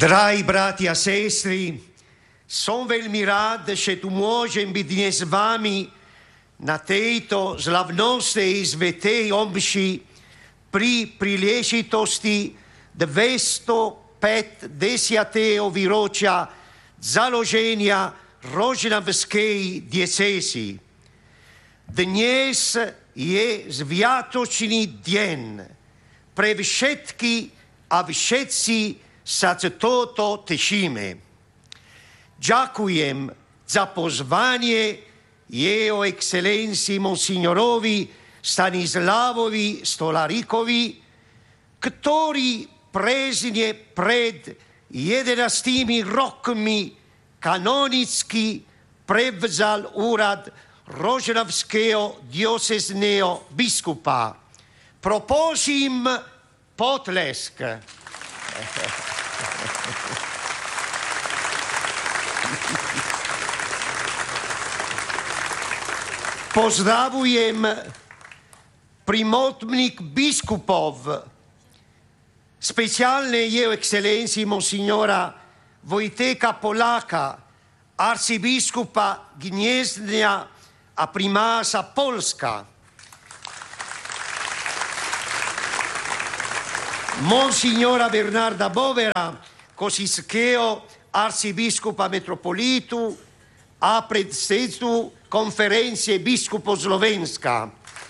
Drahí bratia a sestry, som veľmi rád, že tu môžem byť dnes s vami na tejto slavnostnej svätej omši pri príležitosti 250. výročia založenia Rožňavskej diecézy. Dnes je sviatočný deň pre všetky a všetci sa z toto tešíme. Ďakujem za pozvanie jeho excelencii monsignorovi Stanislavovi Stolarikovi, ktorý prezne pred 11 rokmi kanonicky prevzal úrad rožňavského diecézneho biskupa. Prosím potlesk. Pozdravujem primotnik biskupov, specjalne jeho ekscelencii monsignora Wojteka Polaka, arcybiskupa Gniezna a primasa Polska. Monsignora Bernarda Bovera, kosického arcybiskupa metropolitu a predsedu konferencie biskupov Slovenska.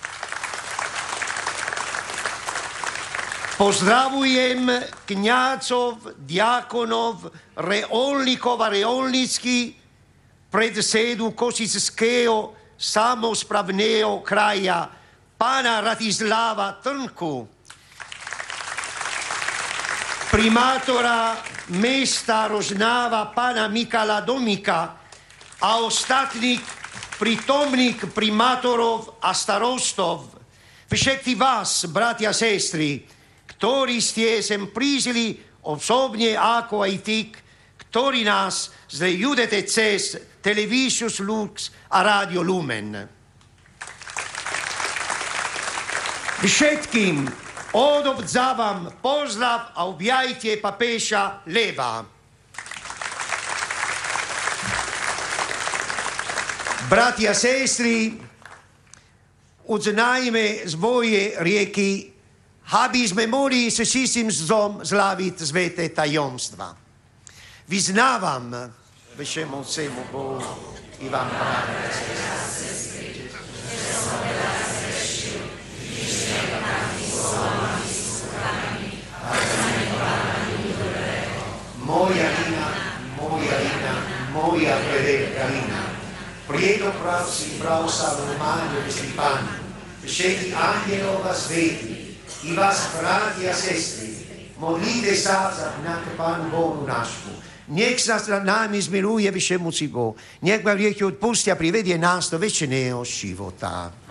Pozdravujem kňazov, diakonov, reholníkov a reholníčky, predsedu kosického samosprávneho kraja, pána Ratislava Trnku, primátora mesta Rožňava, pána Mikala Domika a ostatných prítomných primátorov a starostov, všetci vás, bratia a sestry, ktorí ste sem prišli osobne, ako aj tí, ktorí nás sledujete cez Televisius Lux a Radio Lumen. Všetkým odovzdávam pozdrav a objajte pápeža Leva. Bratia a sestry, uznajme svoje rieky, aby sme mohli s čistým zdom slaviť sväté tajomstva. Vyznávam všemohúcemu Bohu i vám, bratia a sestry, že som veľa zhrešil, myšlienkami, slovami, skutkami a zanedbávaním dobrého. Moja vina, moja preveľká vina. Prieto prosím pravoslavnú Máriu Pánu, všetkých anielov a svätých, i vás, bratia a sestry, modlite sa za Pánu Bohu nášmu. Nech sa nami zmiluje všemoci Boh. Nech vám hriechy odpustia a privedie nás do večného života.